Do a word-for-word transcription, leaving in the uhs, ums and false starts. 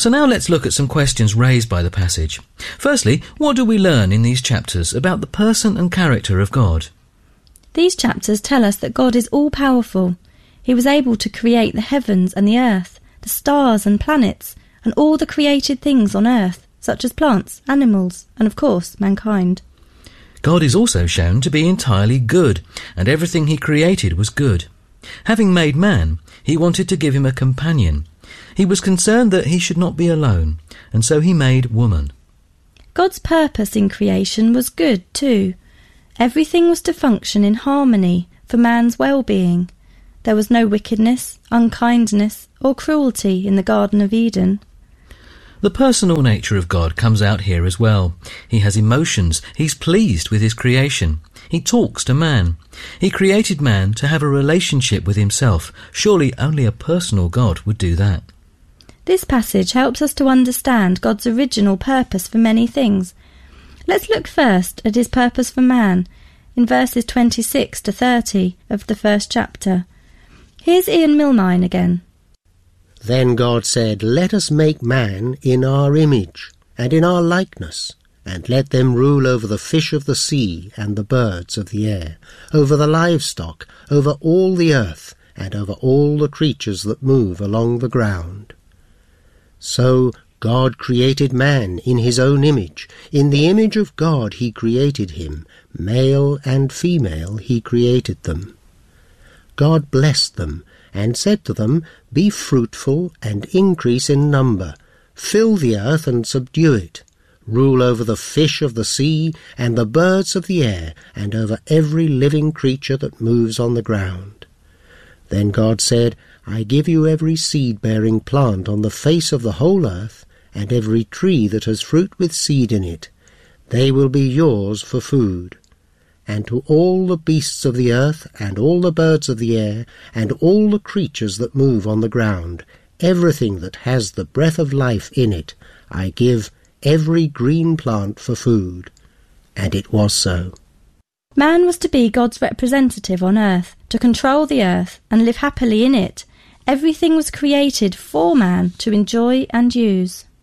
So now let's look at some questions raised by the passage. Firstly, what do we learn in these chapters about the person and character of God? These chapters tell us that God is all-powerful. He was able to create the heavens and the earth, the stars and planets, and all the created things on earth, such as plants, animals, and of course, mankind. God is also shown to be entirely good, and everything he created was good. Having made man, he wanted to give him a companion. He was concerned that he should not be alone, and so he made woman. God's purpose in creation was good too. Everything was to function in harmony for man's well-being. There was no wickedness, unkindness, or cruelty in the Garden of Eden. The personal nature of God comes out here as well. He has emotions. He's pleased with his creation. He talks to man. He created man to have a relationship with himself. Surely only a personal God would do that. This passage helps us to understand God's original purpose for many things. Let's look first at his purpose for man, in verses twenty-six to thirty of the first chapter. Here's Ian Milnine again. Then God said, Let us make man in our image, and in our likeness, and let them rule over the fish of the sea and the birds of the air, over the livestock, over all the earth, and over all the creatures that move along the ground. So God created man in his own image. In the image of God he created him. Male and female he created them. God blessed them, and said to them, Be fruitful and increase in number. Fill the earth and subdue it. Rule over the fish of the sea and the birds of the air, and over every living creature that moves on the ground. Then God said, I give you every seed-bearing plant on the face of the whole earth, and every tree that has fruit with seed in it. They will be yours for food. And to all the beasts of the earth, and all the birds of the air, and all the creatures that move on the ground, everything that has the breath of life in it, I give every green plant for food. And it was so. Man was to be God's representative on earth, to control the earth and live happily in it. Everything was created for man to enjoy and use.